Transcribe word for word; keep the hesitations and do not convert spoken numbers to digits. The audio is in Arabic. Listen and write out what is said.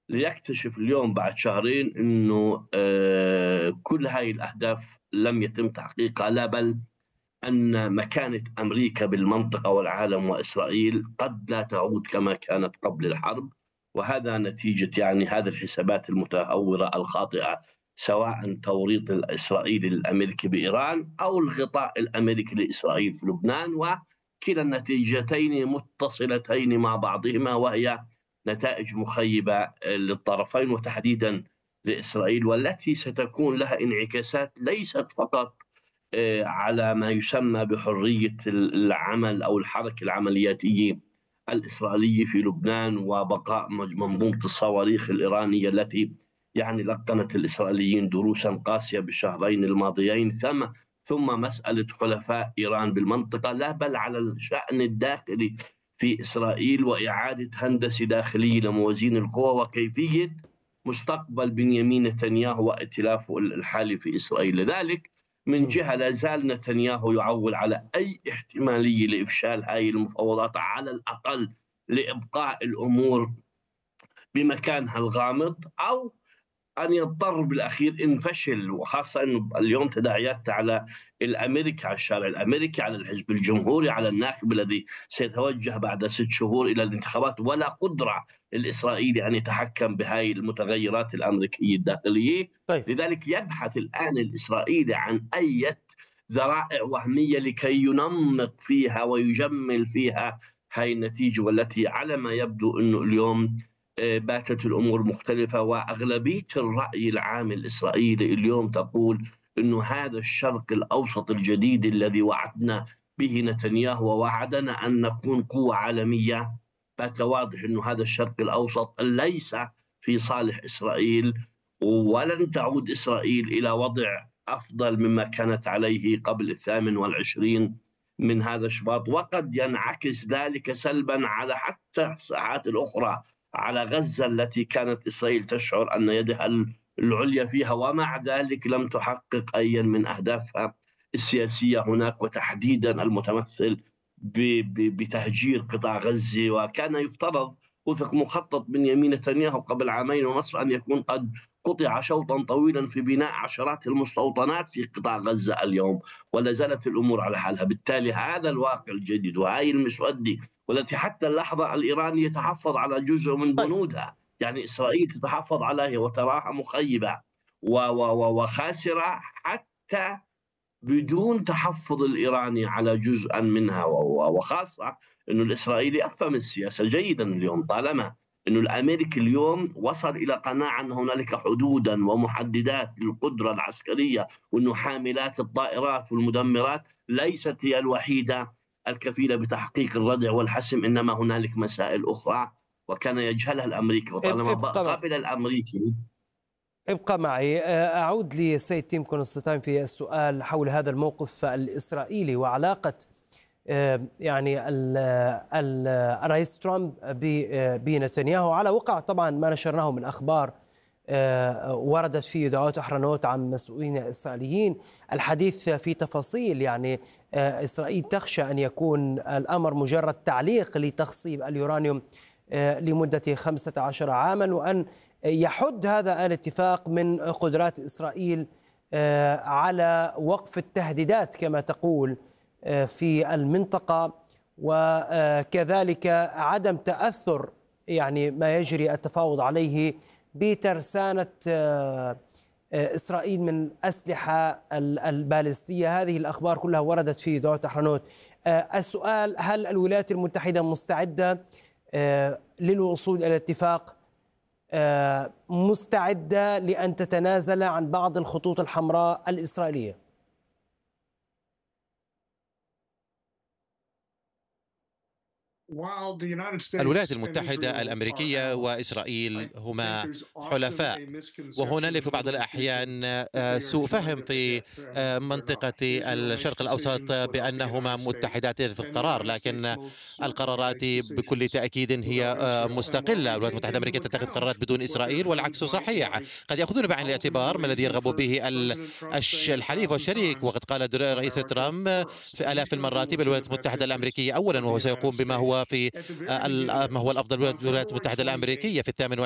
ليكتشف اليوم بعد شهرين إنه آآ كل هاي الأهداف لم يتم تحقيقها، لا بل أن مكانة أمريكا بالمنطقة والعالم وإسرائيل قد لا تعود كما كانت قبل الحرب، وهذا نتيجة يعني هذه الحسابات المتهورة الخاطئة، سواء توريط الإسرائيلي الأمريكي بإيران أو الغطاء الأمريكي لإسرائيل في لبنان، وكلا النتيجتين متصلتين مع بعضهما، وهي نتائج مخيبة للطرفين وتحديدا لإسرائيل، والتي ستكون لها انعكاسات ليست فقط آآ على ما يسمى بحرية ال العمل أو الحركة العملياتية الإسرائيلية في لبنان، وبقاء مج منظومة الصواريخ الإيرانية التي يعني لقّنت الإسرائيليين دروسًا قاسية بالشهرين الماضيين، ثم ثم مسألة حلفاء إيران بالمنطقة، لا بل على الشأن الداخلي في إسرائيل، وإعادة هندسة داخلية لموازين القوى، وكيفية مستقبل بنيامين نتنياهو وائتلافه ال الحالي في إسرائيل. لذلك من إمم. جهة لا زال نتنياهو يعوّل على أي احتمالية لإفشال هاي المفاوضات، على الأقل لإبقاء الأمور بمكانها الغامض، أو أن يضطر بالأخير إن فشل، وخاصة أنه اليوم تداعيات على الأمريكي، على الشارع الأمريكي، على الحزب الجمهوري، على الناخب الذي سيتوجه بعد ست شهور إلى الانتخابات، ولا قدرة للإسرائيلي أن يتحكم بهاي المتغيرات الأمريكية الداخلية. طيب. لذلك يبحث الآن الإسرائيلي عن أي ذرائع وهمية لكي ينمق فيها ويجمل فيها هاي النتيجة، والتي على ما يبدو أنه اليوم آآ باتت الأمور مختلفة، وأغلبية الرأي العام الإسرائيلي اليوم تقول إنه هذا الشرق الأوسط الجديد الذي وعدنا به نتنياهو، ووعدنا أن نكون قوة عالمية، بات واضح إنه هذا الشرق الأوسط ليس في صالح إسرائيل، ولن تعود إسرائيل إلى وضع أفضل مما كانت عليه قبل الثامن والعشرين من هذا شباط، وقد ينعكس ذلك سلبًا على حتى الساحات الأخرى، على غزة التي كانت إسرائيل تشعر أن يدها العليا فيها، ومع ذلك لم تحقق أيًا من أهدافها السياسية هناك، وتحديدًا المتمثل ب ب بتهجير قطاع غزة. وكان يفترض وفق مخطط بنيامين نتنياهو قبل عامين ونصف أن يكون قد قطع شوطًا طويلًا في بناء عشرات المستوطنات في قطاع غزة اليوم، ولا زالت الأمور على حالها. بالتالي هذا الواقع الجديد وهذه المسودة، والتي حتى اللحظة الإيراني يتحفظ على جزء من طيب. بنودها، يعني إسرائيل تتحفظ عليها وتراها مخيبة و و و وخاسرة، حتى بدون تحفظ الإيراني على جزءًا منها، و وخاصة إنه الإسرائيلي أفهم السياسة جيدًا اليوم، طالما إنه الأمريكي اليوم وصل إلى قناعة أن هنالك حدودًا ومحددات للقدرة العسكرية، وإنه حاملات الطائرات والمدمرات ليست هي الوحيدة الكفيلة بتحقيق الردع والحسم، إنما هنالك مسائل أخرى وكان يجهلها الأمريكي، اب وطالما ب ابقى مع قبل الأمريكي. ابقى معي. آه، أعود لسيد تيم كونستانتين في السؤال حول هذا الموقف الإسرائيلي وعلاقة آه، يعني ال- ال- الرئيس ترامب ب- آه، بنتنياهو، على وقع طبعا ما نشرناه من أخبار آه، وردت في دعوات أحرنوت عن مسؤولين إسرائيليين الحديث في تفاصيل. يعني آه، إسرائيل تخشى أن يكون الأمر مجرد تعليق لتخصيب اليورانيوم آه، لمدة خمسة عشر عاما، وأن يحد هذا الاتفاق من قدرات إسرائيل آه، على وقف التهديدات كما تقول آه، في المنطقة، وكذلك عدم تأثر يعني ما يجري التفاوض عليه بترسانة آه، آه، إسرائيل من أسلحة ال- البالستية. هذه الأخبار كلها وردت في دعوة أحرنوت. آه، السؤال: هل الولايات المتحدة مستعدة آه، للوصول إلى اتفاق، آه، مستعدة لأن تتنازل عن بعض الخطوط الحمراء الإسرائيلية؟ الولايات المتحدة الأمريكية وإسرائيل هما حلفاء، وهنالك في بعض الأحيان آه، سوء فهم في آه، منطقة الشرق الأوسط بأنهما متحدتان في القرار، لكن القرارات بكل تأكيد هي آه، مستقلة. الولايات المتحدة الأمريكية تتخذ قرارات بدون إسرائيل والعكس صحيح. قد يأخذون بعين الاعتبار ما الذي يرغب به ال- الش- الحليف والشريك، وقد قال در- الرئيس ترامب في آلاف المرات بالولايات المتحدة الأمريكية أولا، وهو سيقوم بما هو في آه، ال- ما هو الأفضل للولايات المتحدة الأمريكية في الثامن